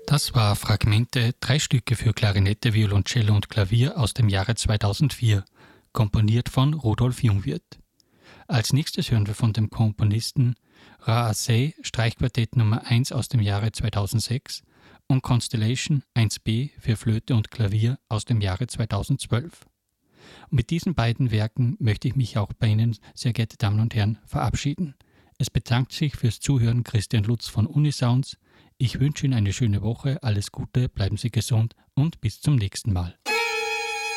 Das war Fragmente, 3 Stücke für Klarinette, Violoncello und Klavier aus dem Jahre 2004, komponiert von Rudolf Jungwirth. Als nächstes hören wir von dem Komponisten Raasay Streichquartett Nummer 1 aus dem Jahre 2006 und Constellation 1b für Flöte und Klavier aus dem Jahre 2012. Und mit diesen beiden Werken möchte ich mich auch bei Ihnen, sehr geehrte Damen und Herren, verabschieden. Es bedankt sich fürs Zuhören Christian Lutz von Unisounds. Ich wünsche Ihnen eine schöne Woche, alles Gute, bleiben Sie gesund und bis zum nächsten Mal.